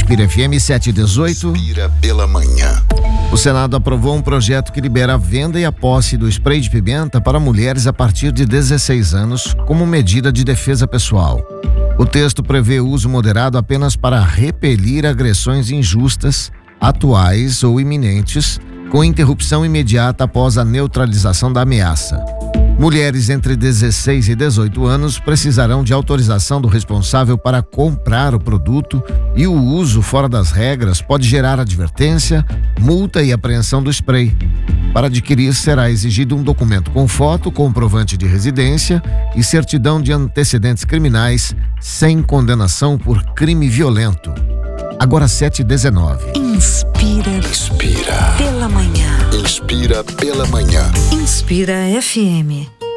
Inspira FM 718. Inspira pela manhã. O Senado aprovou um projeto que libera a venda e a posse do spray de pimenta para mulheres a partir de 16 anos, como medida de defesa pessoal. O texto prevê uso moderado apenas para repelir agressões injustas, atuais ou iminentes, com interrupção imediata após a neutralização da ameaça. Mulheres entre 16 e 18 anos precisarão de autorização do responsável para comprar o produto e o uso fora das regras pode gerar advertência, multa e apreensão do spray. Para adquirir, será exigido um documento com foto, comprovante de residência e certidão de antecedentes criminais sem condenação por crime violento. Agora 7h19. Inspira pela manhã. Inspira pela manhã. Inspira FM.